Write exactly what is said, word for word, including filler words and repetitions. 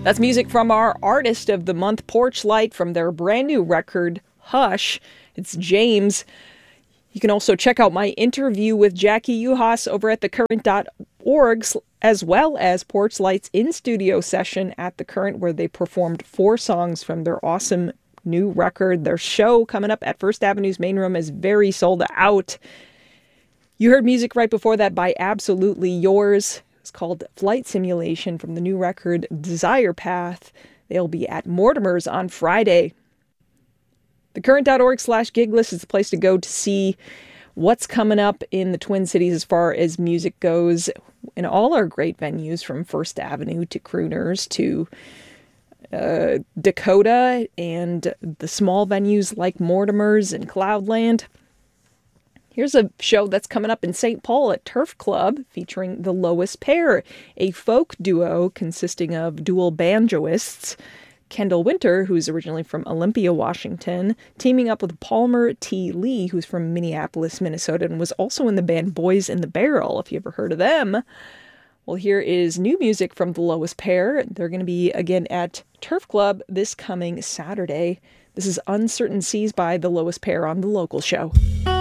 That's music from our Artist of the Month, Porch Light, from their brand new record, Hush. It's James. You can also check out my interview with Jackie Uhas over at the current dot org, as well as Porch Light's in-studio session at The Current, where they performed four songs from their awesome new record. Their show coming up at First Avenue's main room is very sold out. You heard music right before that by Absolutely Yours. It's called Flight Simulation from the new record Desire Path. They'll be at Mortimer's on Friday. The current dot org slash gig list is the place to go to see what's coming up in the Twin Cities as far as music goes in all our great venues, from First Avenue to Crooners to uh, Dakota and the small venues like Mortimer's and Cloudland. Here's a show that's coming up in Saint Paul at Turf Club featuring The Lowest Pair, a folk duo consisting of dual banjoists. Kendall Winter, who's originally from Olympia, Washington, teaming up with Palmer T. Lee, who's from Minneapolis, Minnesota, and was also in the band Boys in the Barrel, if you ever heard of them. Well, here is new music from The Lowest Pair. They're going to be, again, at Turf Club this coming Saturday. This is Uncertain Seas by The Lowest Pair on The Local Show.